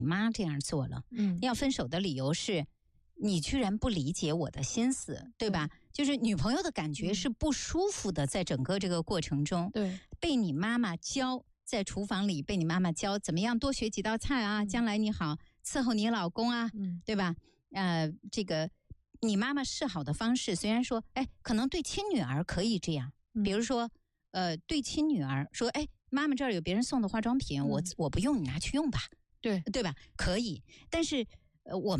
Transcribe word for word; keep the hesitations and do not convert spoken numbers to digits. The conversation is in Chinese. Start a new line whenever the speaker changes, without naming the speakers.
妈这样做了，
嗯，
要分手的理由是你居然不理解我的心思，对吧？就是女朋友的感觉是不舒服的，在整个这个过程中，
对，
被你妈妈教，在厨房里被你妈妈教怎么样多学几道菜啊，将来你好伺候你老公啊，
嗯，
对吧？呃，这个你妈妈示好的方式，虽然说，哎，可能对亲女儿可以这样，比如说，呃，对亲女儿说，哎，妈妈这儿有别人送的化妆品，我我不用，你拿去用吧，
对
对吧？可以，但是呃，我